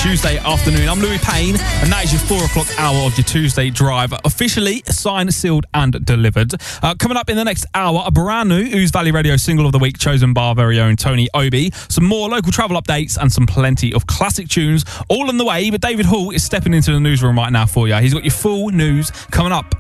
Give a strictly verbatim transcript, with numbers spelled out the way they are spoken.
Tuesday afternoon. I'm Louis Payne, and that is your four o'clock hour of your Tuesday drive. Officially signed, sealed, and delivered. Uh, coming up in the next hour, a brand new Ooze Valley Radio single of the week, chosen by our very own Tony Obi. Some more local travel updates and some plenty of classic tunes all on the way. But David Hall is stepping into the newsroom right now for you. He's got your full news coming up